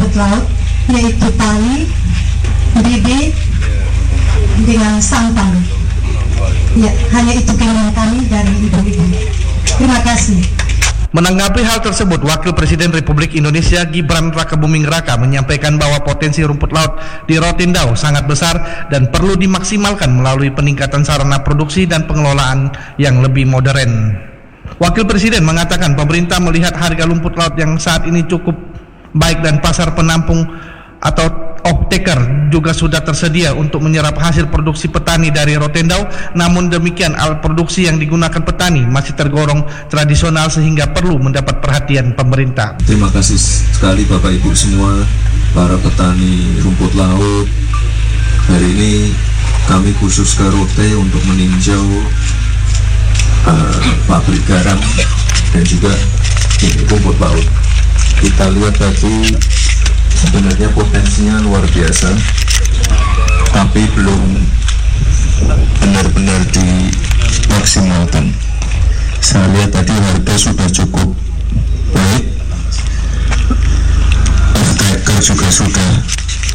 rumput laut, yaitu tali, bibit, dengan santan. Ya, hanya itu keinginan kami dari ibu-ibu. Terima kasih. Menanggapi hal tersebut, Wakil Presiden Republik Indonesia Gibran Rakabuming Raka menyampaikan bahwa potensi rumput laut di Rotendao sangat besar dan perlu dimaksimalkan melalui peningkatan sarana produksi dan pengelolaan yang lebih modern. Wakil Presiden mengatakan pemerintah melihat harga rumput laut yang saat ini cukup baik dan pasar penampung atau off-taker juga sudah tersedia untuk menyerap hasil produksi petani dari Rotendao. Namun demikian, alat produksi yang digunakan petani masih tergolong tradisional sehingga perlu mendapat perhatian pemerintah. Terima kasih sekali Bapak Ibu semua, para petani rumput laut. Hari ini kami khusus ke Rote untuk meninjau pabrik garam dan juga rumput laut. Kita lihat tadi sebenarnya potensinya luar biasa, tapi belum benar-benar dimaksimalkan. Saya lihat tadi harga sudah cukup baik, off-taker juga sudah